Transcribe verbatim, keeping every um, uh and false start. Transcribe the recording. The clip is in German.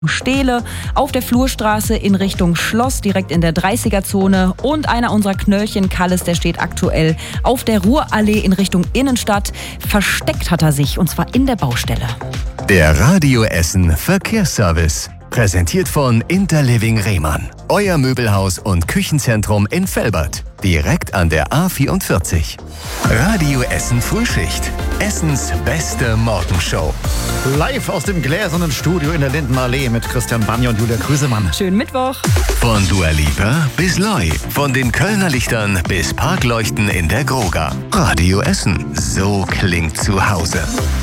Stehle, auf der Flurstraße in Richtung Schloss, direkt in der dreißiger-Zone. Und einer unserer Knöllchen, Kalles, der steht aktuell auf der Ruhrallee in Richtung Innenstadt. Versteckt hat er sich, und zwar in der Baustelle. Der Radio Essen Verkehrsservice. Präsentiert von Interliving Rehmann. Euer Möbelhaus und Küchenzentrum in Velbert. Direkt an der A vierundvierzig. Radio Essen Frühschicht. Essens beste Morgenshow. Live aus dem gläsernen Studio in der Lindenallee mit Christian Banja und Julia Krüsemann. Schönen Mittwoch. Von Dua Lipa bis Loi. Von den Kölner Lichtern bis Parkleuchten in der Groga. Radio Essen. So klingt zu Hause.